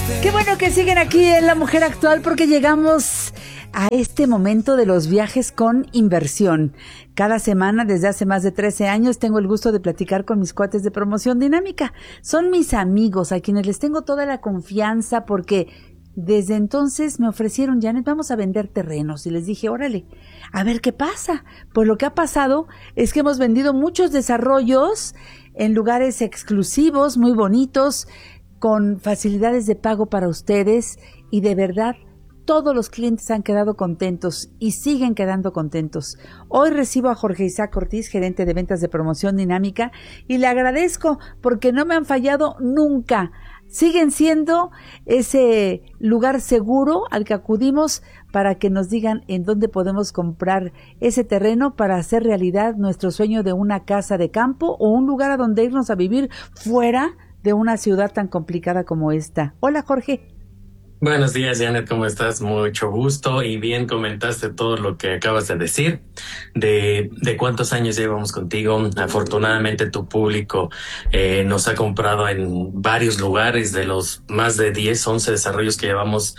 Qué bueno que siguen aquí en La Mujer Actual, porque llegamos a este momento de los viajes con inversión. Cada semana, desde hace más de 13 años, tengo el gusto de platicar con mis cuates de Promoción Dinámica. Son mis amigos, a quienes les tengo toda la confianza, porque desde entonces me ofrecieron: Janet, vamos a vender terrenos. Y les dije, órale, a ver qué pasa. Pues lo que ha pasado es que hemos vendido muchos desarrollos en lugares exclusivos, muy bonitos, con facilidades de pago para ustedes, y de verdad todos los clientes han quedado contentos y siguen quedando contentos. Hoy recibo a Jorge Isaac Ortiz, gerente de ventas de Promoción Dinámica, y le agradezco porque no me han fallado nunca. Siguen siendo ese lugar seguro al que acudimos para que nos digan en dónde podemos comprar ese terreno para hacer realidad nuestro sueño de una casa de campo o un lugar a donde irnos a vivir fuera de una ciudad tan complicada como esta. Hola, Jorge. Buenos días, Janet, ¿cómo estás? Mucho gusto, y bien comentaste todo lo que acabas de decir, de cuántos años llevamos contigo. Afortunadamente tu público nos ha comprado en varios lugares, de los más de 10, 11 desarrollos que llevamos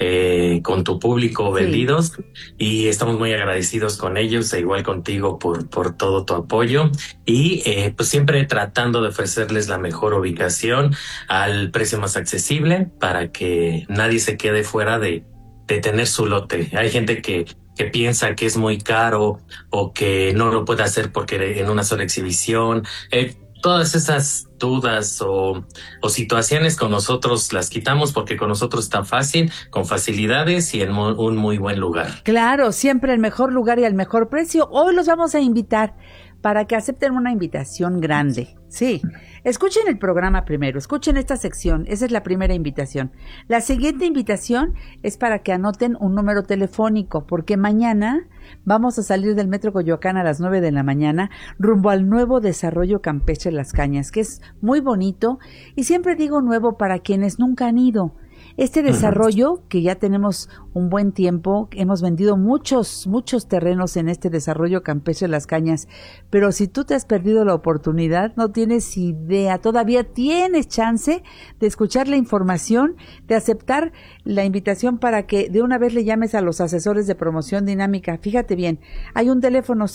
con tu público vendidos, y estamos muy agradecidos con ellos, e igual contigo por todo tu apoyo, y pues siempre tratando de ofrecerles la mejor ubicación al precio más accesible para que nadie se quede fuera de tener su lote. Hay gente que piensa que es muy caro o que no lo puede hacer porque en una sola exhibición. Todas esas dudas o situaciones con nosotros las quitamos, porque con nosotros está fácil, con facilidades y en un muy buen lugar. Claro, siempre el mejor lugar y al mejor precio. Hoy los vamos a invitar para que acepten una invitación grande. Sí, escuchen el programa primero, escuchen esta sección, esa es la primera invitación. La siguiente invitación es para que anoten un número telefónico, porque mañana vamos a salir del Metro Coyoacán a las 9 de la mañana rumbo al nuevo desarrollo campestre Las Cañas, que es muy bonito, y siempre digo nuevo para quienes nunca han ido. Este desarrollo, que ya tenemos un buen tiempo, hemos vendido muchos terrenos en este desarrollo campestre Las Cañas, pero si tú te has perdido la oportunidad, no tienes idea, todavía tienes chance de escuchar la información, de aceptar la invitación para que de una vez le llames a los asesores de Promoción Dinámica. Fíjate bien, hay un teléfono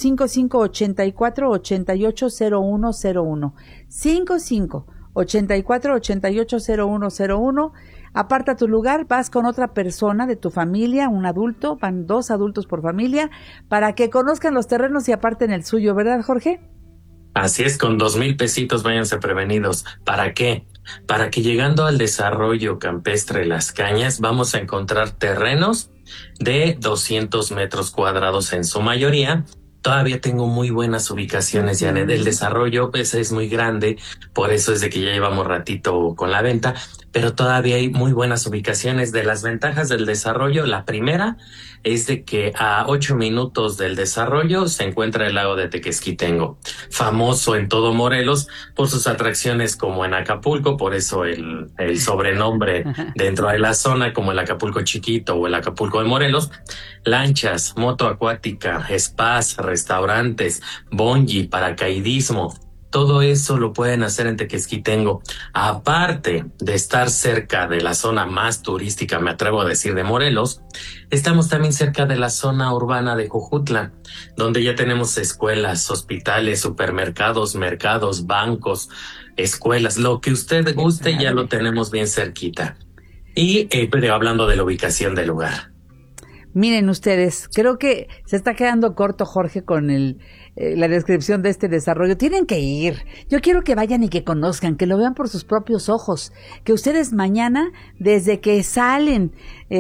5584-880101, 5584-880101. Aparta tu lugar, vas con otra persona de tu familia, un adulto, van 2 adultos por familia, para que conozcan los terrenos y aparten el suyo, ¿verdad, Jorge? Así es, con 2,000 pesitos váyanse prevenidos. ¿Para qué? Para que llegando al desarrollo campestre Las Cañas vamos a encontrar terrenos de 200 metros cuadrados en su mayoría. Todavía tengo muy buenas ubicaciones, Janet. El desarrollo pues, es muy grande, por eso es de que ya llevamos ratito con la venta, pero todavía hay muy buenas ubicaciones. De las ventajas del desarrollo, la primera es de que a 8 minutos del desarrollo se encuentra el lago de Tequesquitengo, famoso en todo Morelos por sus atracciones como en Acapulco, por eso el sobrenombre dentro de la zona, como el Acapulco Chiquito o el Acapulco de Morelos. Lanchas, moto acuática, spas, restaurantes, bungee, paracaidismo, todo eso lo pueden hacer en Tequesquitengo. Aparte de estar cerca de la zona más turística, me atrevo a decir, de Morelos, estamos también cerca de la zona urbana de Jojutla, donde ya tenemos escuelas, hospitales, supermercados, mercados, bancos, escuelas, lo que usted guste ya lo tenemos bien cerquita. Y pero hablando de la ubicación del lugar. Miren ustedes, creo que se está quedando corto Jorge con la descripción de este desarrollo. Tienen que ir. Yo quiero que vayan y que conozcan, que lo vean por sus propios ojos. Que ustedes mañana, desde que salen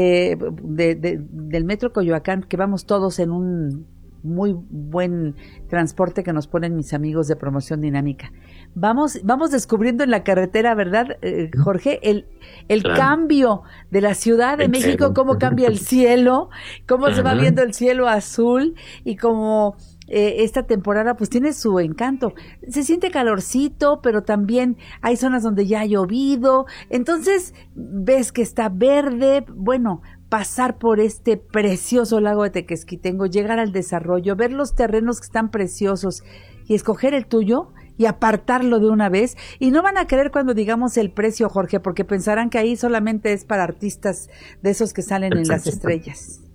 del Metro Coyoacán, que vamos todos en un muy buen transporte que nos ponen mis amigos de Promoción Dinámica. Vamos descubriendo en la carretera, ¿verdad, Jorge? El claro. Cambio de la Ciudad de México, cómo cambia el cielo, cómo se va viendo el cielo azul, y cómo esta temporada pues tiene su encanto. Se siente calorcito, pero también hay zonas donde ya ha llovido, entonces ves que está verde. Bueno, pasar por este precioso lago de Tequesquitengo, llegar al desarrollo, ver los terrenos que están preciosos y escoger el tuyo, y apartarlo de una vez. Y no van a querer cuando digamos el precio, Jorge, porque pensarán que ahí solamente es para artistas de esos que salen en las estrellas.